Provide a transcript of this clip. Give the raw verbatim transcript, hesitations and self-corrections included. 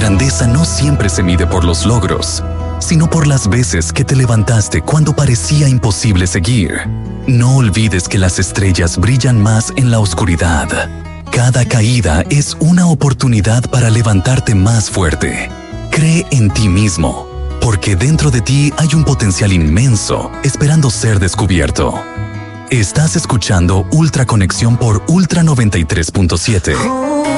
grandeza no siempre se mide por los logros, sino por las veces que te levantaste cuando parecía imposible seguir. No olvides que las estrellas brillan más en la oscuridad. Cada caída es una oportunidad para levantarte más fuerte. Cree en ti mismo, porque dentro de ti hay un potencial inmenso esperando ser descubierto. Estás escuchando Ultra Conexión por Ultra noventa y tres punto siete.